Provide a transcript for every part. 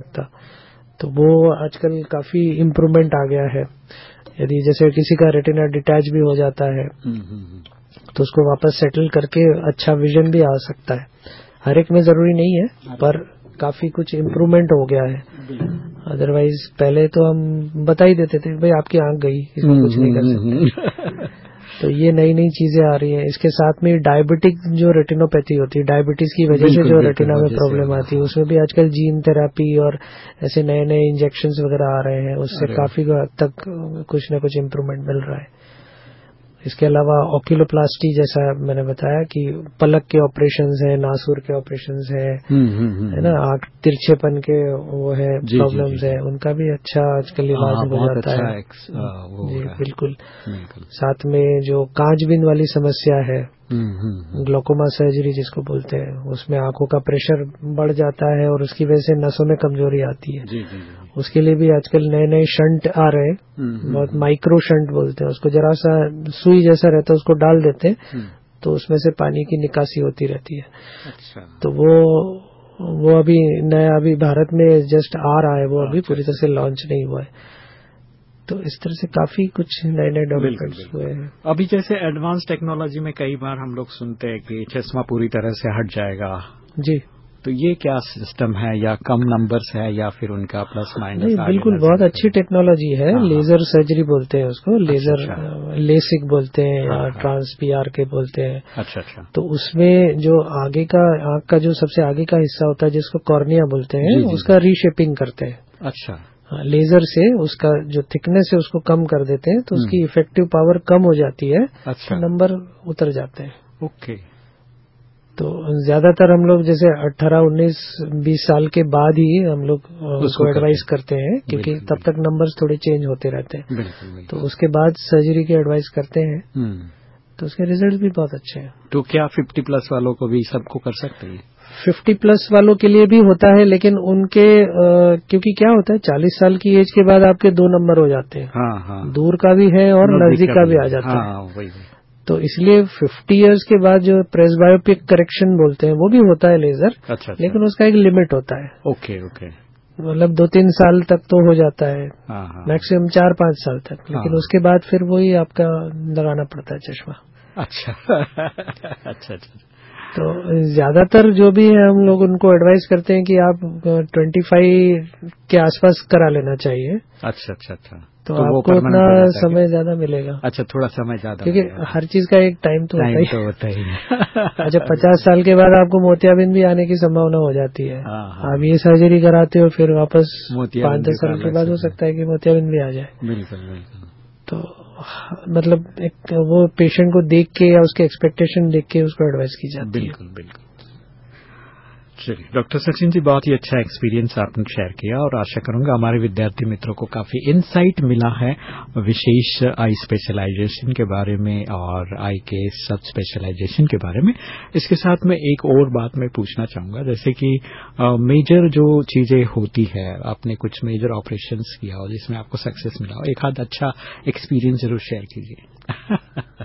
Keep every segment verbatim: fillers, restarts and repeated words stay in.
सकता। तो वो आजकल काफी इम्प्रूवमेंट आ गया है। यदि जैसे किसी का रेटिना डिटैच भी हो जाता है तो उसको वापस सेटल करके अच्छा विजन भी आ सकता है। हर एक में जरूरी नहीं है, पर काफी कुछ इम्प्रूवमेंट हो गया है। अदरवाइज पहले तो हम बता ही देते थे भाई आपकी आंख गई, इसमें कुछ नहीं कर सकते। तो ये नई नई चीजें आ रही हैं। इसके साथ में डायबिटिक जो रेटिनोपैथी होती है, डायबिटीज की वजह से जो रेटिना में प्रॉब्लम आती है, उसमें भी आजकल जीन थेरापी और ऐसे नए नए इंजेक्शंस वगैरह आ रहे हैं, उससे काफी हद तक कुछ न कुछ इम्प्रूवमेंट मिल रहा है। इसके अलावा ऑक्यूलोप्लास्टी, जैसा मैंने बताया कि पलक के ऑपरेशंस हैं, नासूर के ऑपरेशंस हैं, है ना, आंख तिरछेपन के वो है प्रॉब्लम्स है, उनका भी अच्छा आजकल इलाज हो जाता है। जी बिल्कुल। साथ में जो कांचबीन वाली समस्या है, ग्लोकोमा सर्जरी जिसको बोलते हैं, उसमें आंखों का प्रेशर बढ़ जाता है और उसकी वजह से नसों में कमजोरी आती है। जी, जी, जी। उसके लिए भी आजकल नए नए शंट आ रहे हैं, बहुत माइक्रो शंट बोलते हैं उसको, जरा सा सुई जैसा रहता है, उसको डाल देते हैं तो उसमें से पानी की निकासी होती रहती है। अच्छा। तो वो वो अभी नया अभी भारत में जस्ट आ रहा है, वो अभी पूरी तरह से लॉन्च नहीं हुआ है। तो इस तरह से काफी कुछ नए नए डेवलपमेंट्स हुए हैं। अभी जैसे एडवांस टेक्नोलॉजी में कई बार हम लोग सुनते हैं कि चश्मा पूरी तरह से हट जाएगा। जी। तो ये क्या सिस्टम है, या कम नंबर्स है, या फिर उनका प्लस माइनस? नहीं, बिल्कुल बहुत अच्छी टेक्नोलॉजी है। लेजर सर्जरी बोलते हैं उसको, लेजर अच्छा। लेसिक बोलते हैं या ट्रांस पी आर के बोलते हैं। अच्छा अच्छा। तो उसमें जो आगे का आंख का जो सबसे आगे का हिस्सा होता है जिसको कॉर्निया बोलते हैं, जी, जी, उसका रीशेपिंग करते हैं। अच्छा। लेजर से उसका जो थिकनेस है उसको कम कर देते हैं, तो उसकी इफेक्टिव पावर कम हो जाती है। अच्छा। तो नंबर उतर जाते हैं। ओके। तो ज्यादातर हम लोग जैसे अठारह उन्नीस बीस साल के बाद ही हम लोग उसको एडवाइस करते हैं, क्योंकि तब तक नंबर्स थोड़े चेंज होते रहते हैं। बिल्कुल, बिल्कुल। तो उसके बाद सर्जरी की एडवाइस करते हैं, तो उसके रिजल्ट भी बहुत अच्छे हैं। तो क्या फिफ्टी प्लस वालों को भी सबको कर सकते हैं? फिफ्टी प्लस वालों के लिए भी होता है, लेकिन उनके आ, क्योंकि क्या होता है चालीस साल की एज के बाद आपके दो नंबर हो जाते हैं। हाँ, हाँ। दूर का भी है और नजदीक का भी आ जाता है। हाँ, वही वही। तो इसलिए फिफ्टी इयर्स के बाद जो प्रेसबायोपिक करेक्शन बोलते हैं वो भी होता है लेजर। अच्छा, अच्छा। लेकिन उसका एक लिमिट होता है। Okay okay. मतलब दो तीन साल तक तो हो जाता है, मैक्सिमम चार पांच साल तक, लेकिन उसके बाद फिर वही आपका लगाना पड़ता है चश्मा। अच्छा अच्छा अच्छा। तो ज्यादातर जो भी है हम लोग उनको एडवाइस करते हैं कि आप पच्चीस के आसपास करा लेना चाहिए। अच्छा अच्छा अच्छा। तो, तो आपको उतना समय ज्यादा मिलेगा। अच्छा, थोड़ा समय ज्यादा, क्योंकि हर चीज का एक टाइम तो टाइम होता ही तो होता ही अच्छा, पचास साल के बाद आपको मोतियाबिंद भी आने की संभावना हो जाती है। आप ये सर्जरी कराते हो, फिर वापस पाँच दस साल के बाद हो सकता है कि मोतियाबिंद भी आ जाए। बिल्कुल बिल्कुल। तो मतलब एक वो पेशेंट को देख के या उसके एक्सपेक्टेशन देख के उसको एडवाइस की जाती है। बिल्कुल बिल्कुल। चलिए डॉक्टर सचिन जी, बहुत ही अच्छा एक्सपीरियंस आपने शेयर किया और आशा करूंगा हमारे विद्यार्थी मित्रों को काफी इनसाइट मिला है विशेष आई स्पेशलाइजेशन के बारे में और आई के सब स्पेशलाइजेशन के बारे में। इसके साथ में एक और बात मैं पूछना चाहूंगा, जैसे कि मेजर जो चीजें होती है, आपने कुछ मेजर ऑपरेशंस किया और जिसमें आपको सक्सेस मिला हो, एक आध अच्छा एक्सपीरियंस जरूर शेयर कीजिए।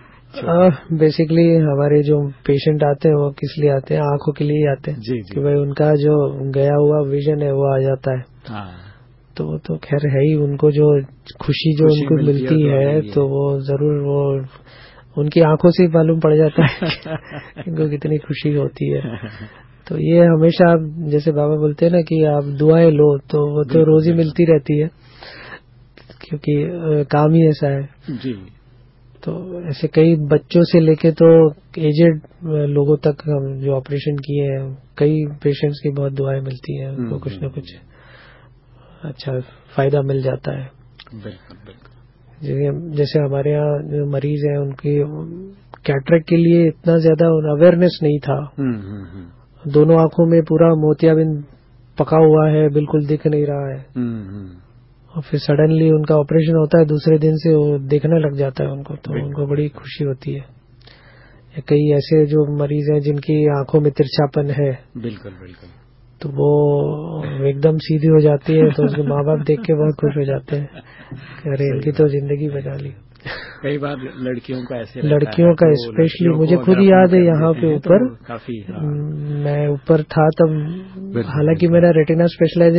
बेसिकली uh, हमारे जो पेशेंट आते हैं वो किस लिए आते हैं? आंखों के लिए आते हैं। जी, जी। कि भाई उनका जो गया हुआ विजन है वो आ जाता है। हाँ। तो वो तो खैर है ही, उनको जो खुशी जो खुशी उनको मिलती, मिलती है, है तो वो जरूर वो उनकी आंखों से मालूम पड़ जाता है इनको कितनी खुशी होती है। तो ये हमेशा जैसे बाबा बोलते हैं ना कि आप दुआएं लो, तो वो तो रोज ही मिलती रहती है, क्योंकि काम ही ऐसा है। जी। तो ऐसे कई बच्चों से लेके तो एजेड लोगों तक हम जो ऑपरेशन किए हैं, कई पेशेंट्स की बहुत दुआएं मिलती हैं, उनको कुछ न कुछ अच्छा फायदा मिल जाता है। बिल्कुल बिल्कुल। जैसे हमारे यहाँ जो मरीज हैं उनकी कैटरेक्ट के लिए इतना ज्यादा अवेयरनेस नहीं था। दोनों आंखों में पूरा मोतियाबिंद पका हुआ है, बिल्कुल दिख नहीं रहा है, और फिर सडनली उनका ऑपरेशन होता है, दूसरे दिन से वो देखने लग जाता है उनको, तो उनको बड़ी खुशी होती है। कई ऐसे जो मरीज हैं जिनकी आंखों में तिरछापन है, बिल्कुल बिल्कुल, तो वो एकदम सीधी हो जाती है, तो उसके माँ बाप देख के बहुत खुश हो जाते हैं, अरे इनकी तो जिंदगी बचा ली। कई बार लड़कियों का ऐसे लड़कियों का स्पेशली मुझे खुद याद है यहाँ पे ऊपर, काफी मैं ऊपर था तब, हालांकि मेरा रेटिना स्पेशलाइजेशन